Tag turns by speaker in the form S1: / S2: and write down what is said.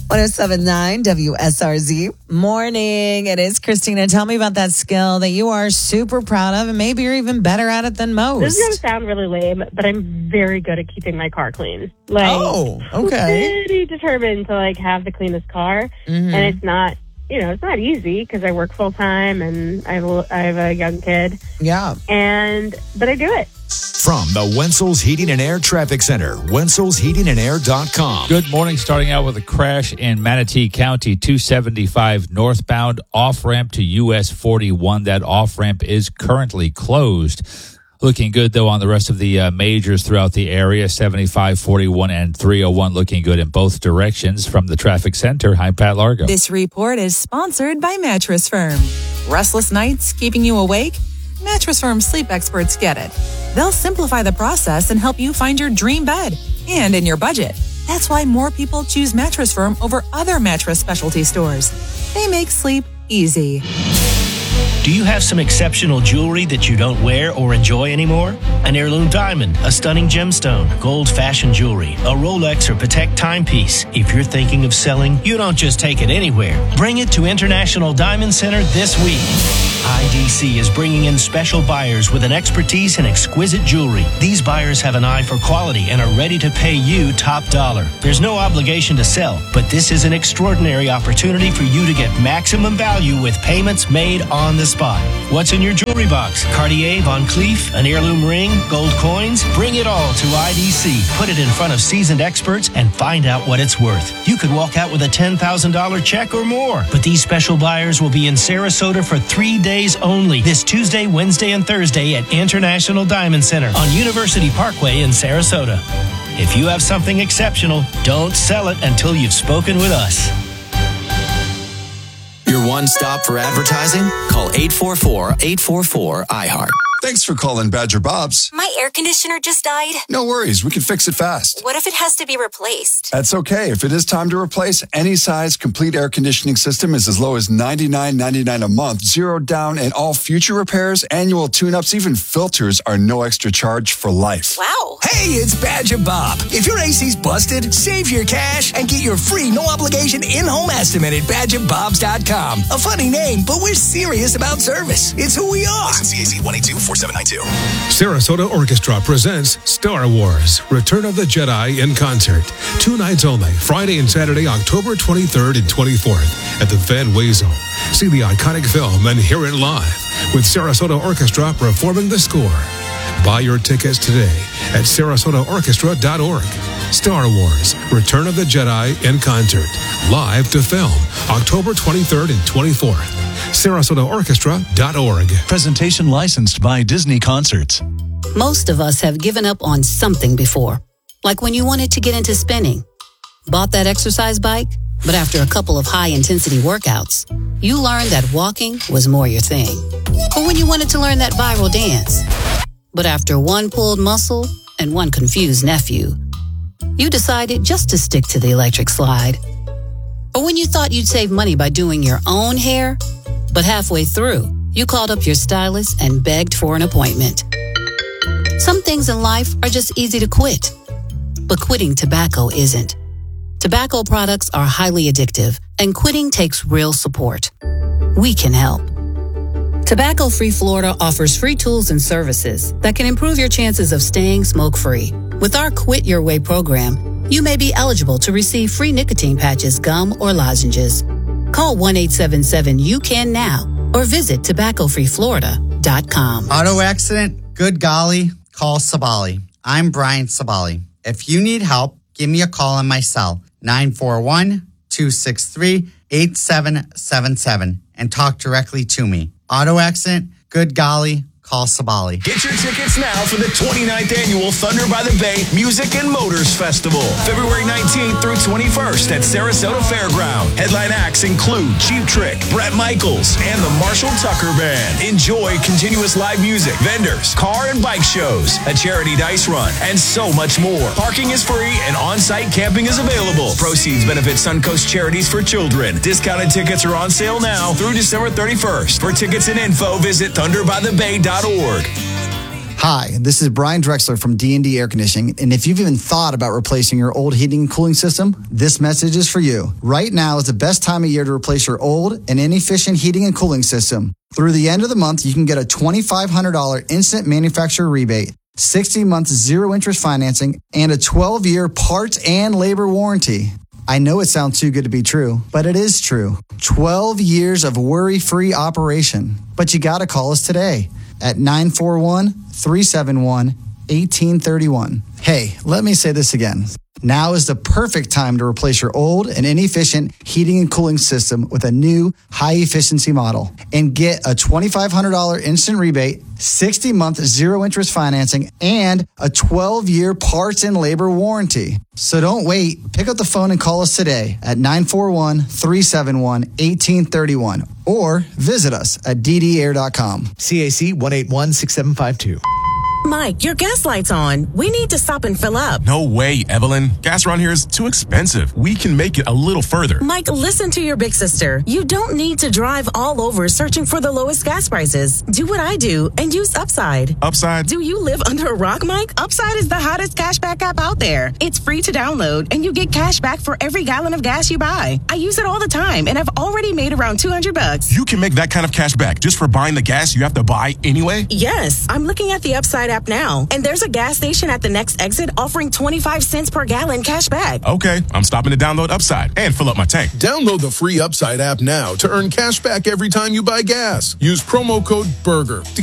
S1: 1079 WSRZ. Morning. It is Christina. Tell me about that skill that you are super proud of, and maybe you're even better at it than most.
S2: This is going to sound really lame, but I'm very good at keeping my car clean.
S1: Oh, okay.
S2: Pretty determined to have the cleanest car.
S1: Mm-hmm.
S2: And it's not, it's not easy because I work full time and I have a young kid.
S1: Yeah.
S2: But I do it.
S3: From the Wenzel's Heating and Air Traffic Center, wenzelsheatingandair.com.
S4: Good morning. Starting out with a crash in Manatee County, 275 northbound off-ramp to US 41. That off-ramp is currently closed. Looking good, though, on the rest of the majors throughout the area. 75, 41, and 301 looking good in both directions. From the traffic center, I'm Pat Largo.
S5: This report is sponsored by Mattress Firm. Restless nights keeping you awake? Mattress Firm sleep experts get it. They'll simplify the process and help you find your dream bed and in your budget. That's why more people choose Mattress Firm over other mattress specialty stores. They make sleep easy.
S6: Do you have some exceptional jewelry that you don't wear or enjoy anymore? An heirloom diamond, a stunning gemstone, gold fashion jewelry, a Rolex or Patek timepiece. If you're thinking of selling, you don't just take it anywhere. Bring it to International Diamond Center this week. IDC is bringing in special buyers with an expertise in exquisite jewelry. These buyers have an eye for quality and are ready to pay you top dollar. There's no obligation to sell, but this is an extraordinary opportunity for you to get maximum value with payments made on the spot. What's in your jewelry box? Cartier, Van Cleef, an heirloom ring, gold coins? Bring it all to IDC. Put it in front of seasoned experts and find out what it's worth. You could walk out with a $10,000 check or more. But these special buyers will be in Sarasota for 3 days only. This Tuesday, Wednesday, and Thursday at International Diamond Center on University Parkway in Sarasota. If you have something exceptional, don't sell it until you've spoken with us.
S7: Your one stop for advertising? Call 844-844-iHeart.
S8: Thanks for calling Badger Bob's.
S9: My air conditioner just died.
S8: No worries, we can fix it fast.
S9: What if it has to be replaced?
S8: That's okay. If it is time to replace, any size complete air conditioning system is as low as $99.99 a month, zero down, and all future repairs, annual tune-ups, even filters are no extra charge for life.
S9: Wow.
S10: Hey, it's Badger Bob. If your AC's busted, save your cash and get your free no-obligation in-home estimate at BadgerBobs.com. A funny name, but we're serious about service. It's who we are.
S11: CAC 1824792.
S12: Sarasota Orchestra presents Star Wars, Return of the Jedi in concert. 2 nights only, Friday and Saturday, October 23rd and 24th at the Van Wezel. See the iconic film and hear it live with Sarasota Orchestra performing the score. Buy your tickets today at sarasotaorchestra.org. Star Wars, Return of the Jedi in concert. Live to film, October 23rd and 24th. sarasotaorchestra.org.
S13: Presentation licensed by Disney Concerts.
S14: Most of us have given up on something before. Like when you wanted to get into spinning. Bought that exercise bike, but after a couple of high-intensity workouts, you learned that walking was more your thing. Or when you wanted to learn that viral dance. But after one pulled muscle and one confused nephew, you decided just to stick to the electric slide. Or when you thought you'd save money by doing your own hair, but halfway through, you called up your stylist and begged for an appointment. Some things in life are just easy to quit, but quitting tobacco isn't. Tobacco products are highly addictive, and quitting takes real support. We can help. Tobacco Free Florida offers free tools and services that can improve your chances of staying smoke-free. With our Quit Your Way program, you may be eligible to receive free nicotine patches, gum, or lozenges. Call 1-877-YOU-CAN now or visit tobaccofreeflorida.com.
S15: Auto accident? Good golly, call Sabali. I'm Brian Sabali. If you need help, give me a call on my cell, 941-263-8777, and talk directly to me. Auto accident? Good golly, call Sabali.
S11: Get your tickets now for the 29th Annual Thunder by the Bay Music and Motors Festival, February 19th through 21st at Sarasota Fairground. Headline acts include Cheap Trick, Brett Michaels, and the Marshall Tucker Band. Enjoy continuous live music, vendors, car and bike shows, a charity dice run, and so much more. Parking is free and on-site camping is available. Proceeds benefit Suncoast Charities for Children. Discounted tickets are on sale now through December 31st. For tickets and info, visit thunderbythebay.org.
S16: Hi, this is Brian Drexler from D&D Air Conditioning, and if you've even thought about replacing your old heating and cooling system, this message is for you. Right now is the best time of year to replace your old and inefficient heating and cooling system. Through the end of the month, you can get a $2,500 instant manufacturer rebate, 60 months zero-interest financing, and a 12-year parts and labor warranty. I know it sounds too good to be true, but it is true. 12 years of worry-free operation. But you got to call us today at 941-371-1831. Hey, let me say this again. Now is the perfect time to replace your old and inefficient heating and cooling system with a new high-efficiency model and get a $2,500 instant rebate, 60-month zero-interest financing, and a 12-year parts and labor warranty. So don't wait. Pick up the phone and call us today at 941-371-1831 or visit us at ddair.com.
S17: CAC 1816752.
S18: Mike, your gas light's on. We need to stop and fill up.
S19: No way, Evelyn. Gas around here is too expensive. We can make it a little further.
S18: Mike, listen to your big sister. You don't need to drive all over searching for the lowest gas prices. Do what I do and use Upside.
S19: Upside?
S18: Do you live under a rock, Mike? Upside is the hottest cashback app out there. It's free to download, and you get cash back for every gallon of gas you buy. I use it all the time, and I've already made around $200.
S19: You can make that kind of cash back just for buying the gas you have to buy anyway?
S18: Yes, I'm looking at the Upside app now, and there's a gas station at the next exit offering 25 cents per gallon cash back.
S19: Okay, I'm stopping to download Upside and fill up my tank.
S20: Download the free Upside app now to earn cash back every time you buy gas. Use promo code BURGER